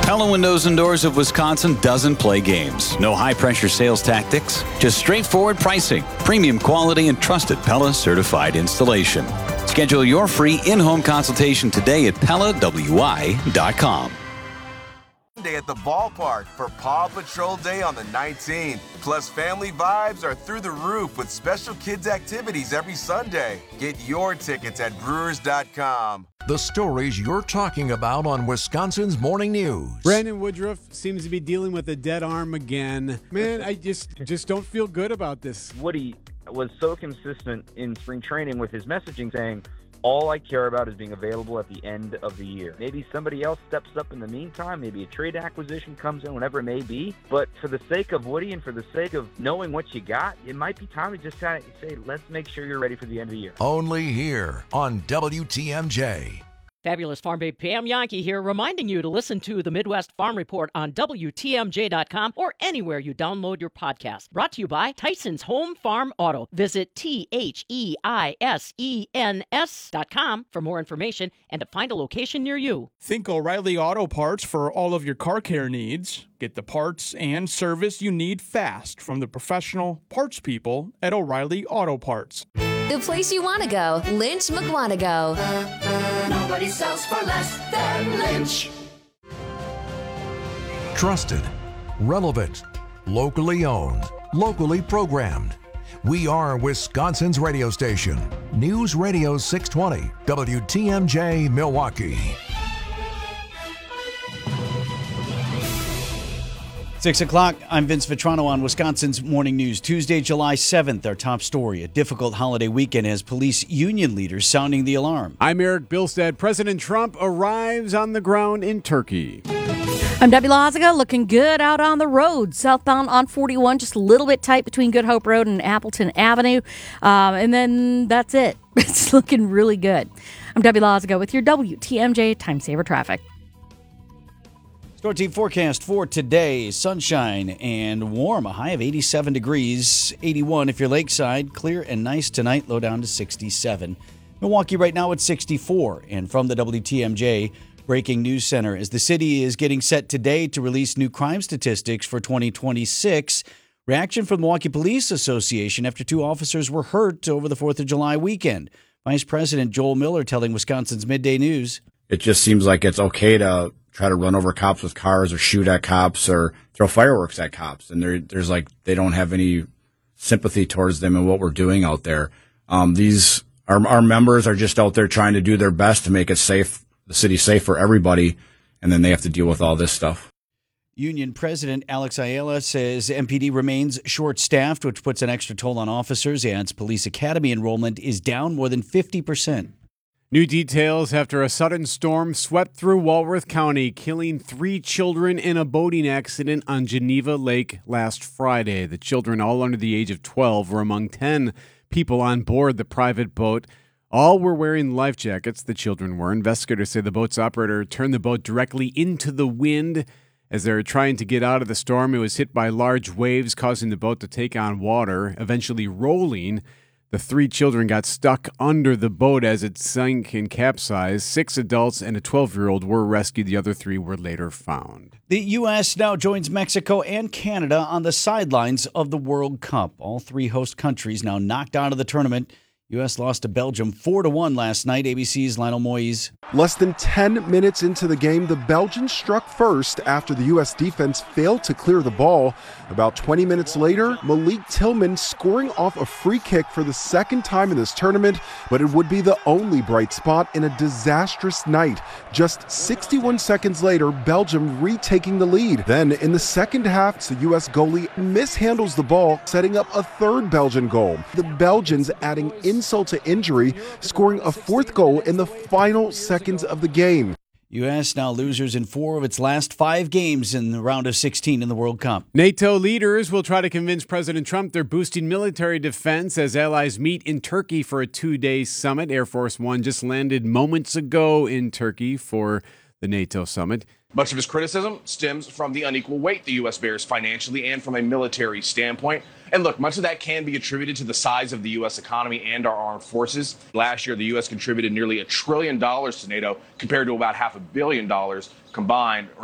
Pella Windows and Doors of Wisconsin doesn't play games. No high-pressure sales tactics, just straightforward pricing, premium quality, and trusted Pella certified installation. Schedule your free in-home consultation today at PellaWI.com. Day at the ballpark for Paw Patrol Day on the 19th. Plus, family vibes are through the roof with special kids activities every Sunday. Get your tickets at Brewers.com. The stories you're talking about on Wisconsin's Morning News. Brandon Woodruff seems to be dealing with a dead arm again. Man, I just don't feel good about this. Woody was so consistent in spring training with his messaging saying, all I care about is being available at the end of the year. Maybe somebody else steps up in the meantime. Maybe a trade acquisition comes in, whatever it may be. But for the sake of Woody and for the sake of knowing what you got, it might be time to just kind of say, let's make sure you're ready for the end of the year. Only here on WTMJ. Fabulous Farm Babe Pam Yankee here, reminding you to listen to the Midwest Farm Report on WTMJ.com or anywhere you download your podcast. Brought to you by Tyson's Home Farm Auto. Visit THEISENS.com for more information and to find a location near you. Think O'Reilly Auto Parts for all of your car care needs. Get the parts and service you need fast from the professional parts people at O'Reilly Auto Parts. The place you want to go, Lynch McWanago. Nobody sells for less than Lynch. Trusted, relevant, locally owned, locally programmed. We are Wisconsin's radio station. News Radio 620, WTMJ Milwaukee. 6 o'clock, I'm Vince Vitrano on Wisconsin's Morning News. Tuesday, July 7th, our top story. A difficult holiday weekend has police union leaders sounding the alarm. I'm Eric Bilstead. President Trump arrives on the ground in Turkey. I'm Debbie Loziga, looking good out on the road. Southbound on 41, just a little bit tight between Good Hope Road and Appleton Avenue. And then that's it. It's looking really good. I'm Debbie Loziga with your WTMJ Time Saver Traffic. Store team forecast for today, sunshine and warm, a high of 87 degrees, 81 if you're lakeside, clear and nice tonight, low down to 67. Milwaukee right now at 64. And from the WTMJ Breaking News Center, as the city is getting set today to release new crime statistics for 2026, reaction from the Milwaukee Police Association after 2 officers were hurt over the 4th of July weekend. Vice President Joel Miller telling Wisconsin's Midday News. It just seems like it's okay to try to run over cops with cars or shoot at cops or throw fireworks at cops. And there's like, they don't have any sympathy towards them and what we're doing out there. Our members are just out there trying to do their best to make it safe, the city safe for everybody. And then they have to deal with all this stuff. Union President Alex Ayala says MPD remains short-staffed, which puts an extra toll on officers. He adds police academy enrollment is down more than 50%. New details after a sudden storm swept through Walworth County, killing 3 children in a boating accident on Geneva Lake last Friday. The children, all under the age of 12, were among 10 people on board the private boat. All were wearing life jackets, the children were. Investigators say the boat's operator turned the boat directly into the wind. As they were trying to get out of the storm, it was hit by large waves, causing the boat to take on water, eventually rolling. The 3 children got stuck under the boat as it sank and capsized. 6 adults and a 12-year-old were rescued. The other 3 were later found. The U.S. now joins Mexico and Canada on the sidelines of the World Cup. All 3 host countries now knocked out of the tournament. U.S. lost to Belgium 4-1 last night. ABC's Lionel Moyes. Less than 10 minutes into the game, the Belgians struck first after the U.S. defense failed to clear the ball. About 20 minutes later, Malik Tillman scoring off a free kick for the second time in this tournament, but it would be the only bright spot in a disastrous night. Just 61 seconds later, Belgium retaking the lead. Then in the second half, the U.S. goalie mishandles the ball, setting up a third Belgian goal. The Belgians adding insult to injury, scoring a 4th goal in the final seconds of the game. U.S. now losers in 4 of its last 5 games in the round of 16 in the World Cup. NATO leaders will try to convince President Trump they're boosting military defense as allies meet in Turkey for a 2-day summit. Air Force One just landed moments ago in Turkey for the NATO summit. Much of his criticism stems from the unequal weight the U.S. bears financially and from a military standpoint. And look, much of that can be attributed to the size of the U.S. economy and our armed forces. Last year, the U.S. contributed nearly $1 trillion to NATO compared to about $500 million combined, or